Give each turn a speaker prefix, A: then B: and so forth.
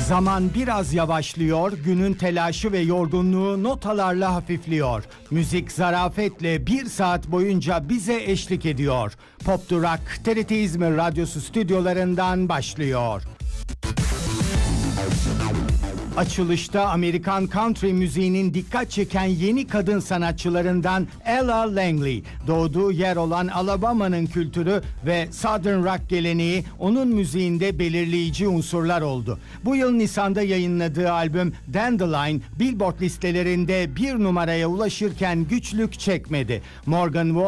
A: Zaman biraz yavaşlıyor, günün telaşı ve yorgunluğu notalarla hafifliyor. Müzik zarafetle 1 saat boyunca bize eşlik ediyor. Pop Durak, TRT İzmir Radyosu stüdyolarından başlıyor. Açılışta Amerikan country müziğinin dikkat çeken yeni kadın sanatçılarından Ella Langley. Doğduğu yer olan Alabama'nın kültürü ve Southern rock geleneği onun müziğinde belirleyici unsurlar oldu. Bu yıl Nisan'da yayınladığı albüm Dandelion, Billboard listelerinde 1 numaraya ulaşırken güçlük çekmedi. Morgan Wallen